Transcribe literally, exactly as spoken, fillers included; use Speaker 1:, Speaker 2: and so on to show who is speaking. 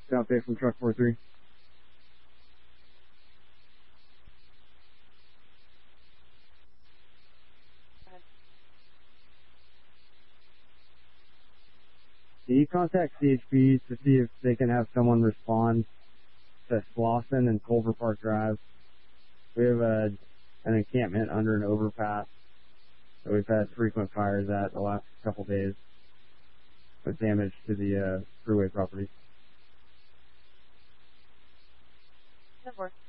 Speaker 1: South Bay from truck four three. Can you contact C H P to see if they can have someone respond to Slauson and Culver Park Drive? We have a, an encampment under an overpass that we've had frequent fires at the last couple days with damage to the uh, freeway property.
Speaker 2: That works.